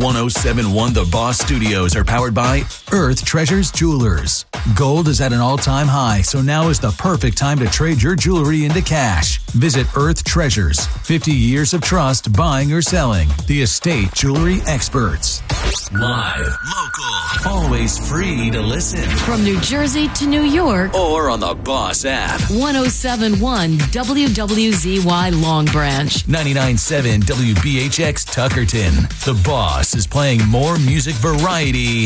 1071 The Boss Studios are powered by Earth Treasures Jewelers. Gold is at an all-time high, so now is the perfect time to trade your jewelry into cash. Visit Earth Treasures. 50 years of trust buying or selling. The estate jewelry experts. Live, local, always free to listen. From New Jersey to New York. Or on the Boss app. 1071 WWZY Long Branch. 99.7 WBHX Tuckerton. The Boss is playing more music variety